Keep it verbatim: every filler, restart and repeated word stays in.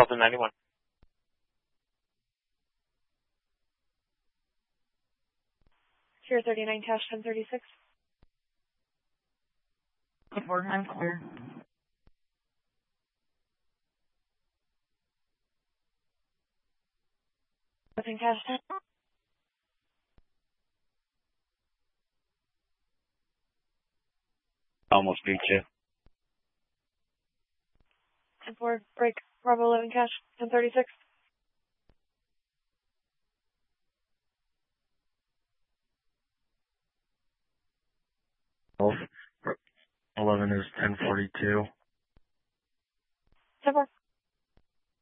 Delta ninety-one. Sierra thirty-nine, cash ten thirty-six. Four, I'm clear. Within cash ten. Almost beat you. ten four, break. Bravo eleven, cash ten thirty-six. eleven is ten forty-two. ten four.